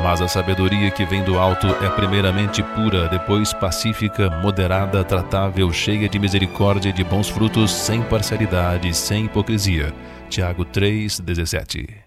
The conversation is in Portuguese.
Mas a sabedoria que vem do alto é primeiramente pura, depois pacífica, moderada, tratável, cheia de misericórdia e de bons frutos, sem parcialidade, sem hipocrisia. Tiago 3:17.